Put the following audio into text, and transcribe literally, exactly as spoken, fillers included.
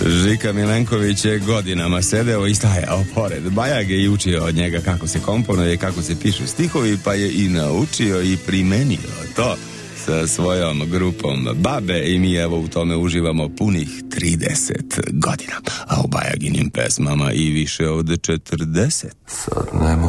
Žika Milenković je godinama sedeo i stajao pored Bajage i učio od njega kako se komponuje i kako se pišu stihovi, pa je i naučio i primenio to sa svojom grupom Babe i mi evo u tome uživamo punih trideset godina, a u Bajaginim pesmama i više od četrdeset. Sad ne